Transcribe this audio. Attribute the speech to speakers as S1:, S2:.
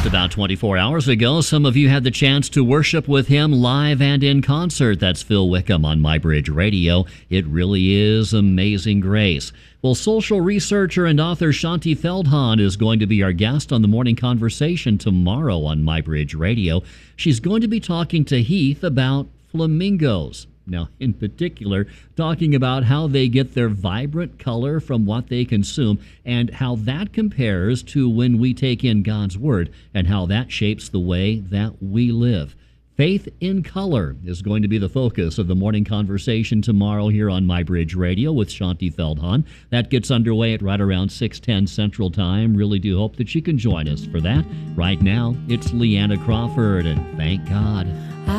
S1: Just about 24 hours ago, some of you had the chance to worship with him live and in concert. That's Phil Wickham on MyBridge Radio. It really is amazing grace. Well, social researcher and author Shaunti Feldhahn is going to be our guest on the Morning Conversation tomorrow on MyBridge Radio. She's going to be talking to Heath about flamingos. Now, in particular, talking about how they get their vibrant color from what they consume and how that compares to when we take in God's Word and how that shapes the way that we live. Faith in color is going to be the focus of the Morning Conversation tomorrow here on MyBridge Radio with Shaunti Feldhahn. That gets underway at right around 6:10 Central Time. Really do hope that you can join us for that. Right now, it's Leanna Crawford, and thank God.